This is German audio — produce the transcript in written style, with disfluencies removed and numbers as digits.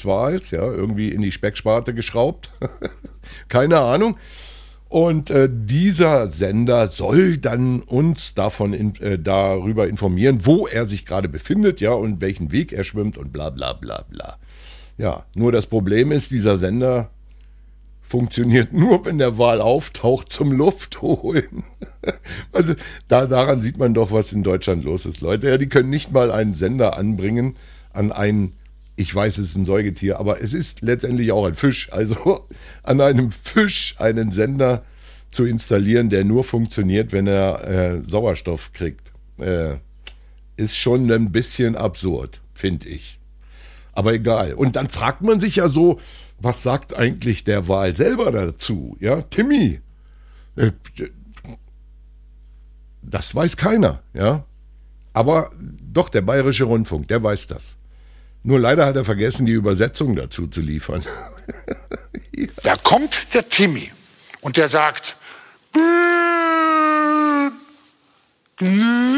des Wals, ja, irgendwie in die Specksparte geschraubt. Keine Ahnung. Und dieser Sender soll dann uns darüber informieren, wo er sich gerade befindet, ja, und welchen Weg er schwimmt und bla bla bla bla. Ja, nur das Problem ist, dieser Sender funktioniert nur, wenn der Wal auftaucht zum Luft holen. Also daran sieht man doch, was in Deutschland los ist, Leute. Ja, die können nicht mal einen Sender anbringen an einen, ich weiß, es ist ein Säugetier, aber es ist letztendlich auch ein Fisch. Also an einem Fisch einen Sender zu installieren, der nur funktioniert, wenn er Sauerstoff kriegt, ist schon ein bisschen absurd, finde ich. Aber egal. Und dann fragt man sich ja so, was sagt eigentlich der Wal selber dazu? Ja, Timmy, das weiß keiner, ja. Aber doch, der Bayerische Rundfunk, der weiß das. Nur leider hat er vergessen, die Übersetzung dazu zu liefern. Da kommt der Timmy und der sagt,